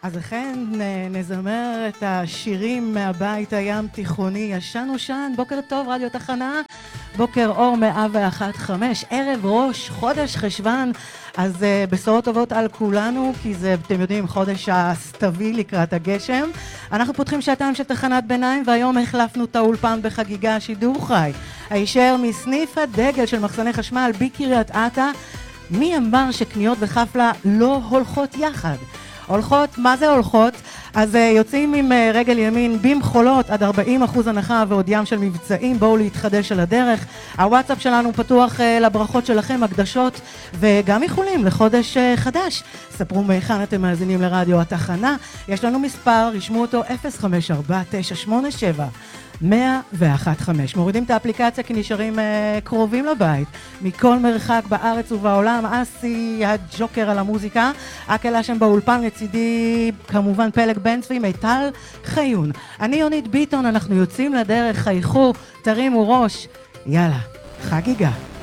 אז לכן נזמר את השירים מהבית הים תיכוני, ישן ושן. בוקר טוב, רדיו תחנה, בוקר אור 101.5, ערב ראש חודש חשוון. אז בשורות טובות על כולנו, כי זה, אתם יודעים, חודש הסתווי לקראת הגשם. אנחנו פותחים שעתיים של תחנת ביניים, והיום החלפנו את האולפן בחגיגה שידור חי הישר מסניף הדגל של מחסני חשמל בקריית אתא. מי אמר שקניות וחפלה לא הולכות יחד? הולכות, מה זה הולכות? אז יוצאים עם רגל ימין במחולות עד 40% הנחה ועוד ים של מבצעים. בואו להתחדש על הדרך. הוואטסאפ שלנו פתוח לברכות שלכם, הקדשות וגם איחולים לחודש חדש. ספרו מהיכן אתם מאזינים לרדיו התחנה. יש לנו מספר, רשמו אותו 054-987-101.5. מורידים את האפליקציה כי נשארים קרובים לבית מכל מרחק בארץ ובעולם. אסי הג'וקר על המוזיקה, אקלה שם באולפן, לצידי כמובן פלג בן צבי, מיטל חיון, אני יונית ביטון. אנחנו יוצאים לדרך, חייכו, תרימו ראש, יאללה, חגיגה.